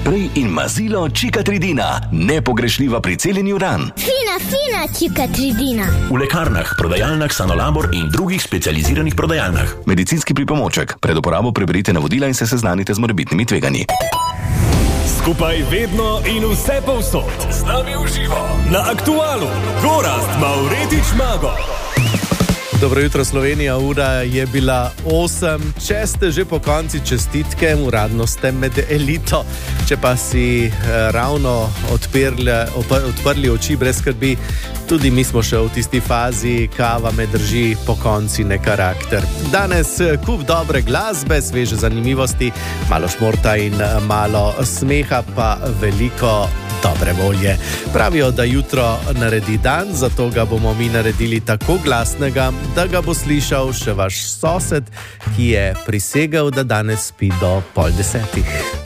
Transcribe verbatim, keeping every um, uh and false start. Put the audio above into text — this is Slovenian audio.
sprej in mazilo Čikatridina. Nepogrešljiva pri celjenju ran. Fina, fina Čikatridina. V lekarnah, prodajalnah Sanolabor in drugih specializiranih prodajalnah. Medicinski pripomoček. Pred uporabo preberite navodila in se seznanite z morebitnimi tveganji. Skupaj vedno in vse povsod. Z nami v živo. Na Aktualu. Gorazd Mavretič Mago. Dobro jutro, Slovenija, ura je bila osem. Če ste že po konci, čestitke, uradno ste med elito. Če pa si eh, ravno odprli, odprli oči brez skrbi, tudi mi smo še v tisti fazi, kava me drži po konci ne karakter. Danes kup dobre glasbe, sveže zanimivosti, malo šmorta in malo smeha, pa veliko dobre volje. Pravijo, da jutro naredi dan, zato ga bomo mi naredili tako glasnega, da ga bo slišal še vaš sosed, ki je prisegel, da danes spi do pol desetih.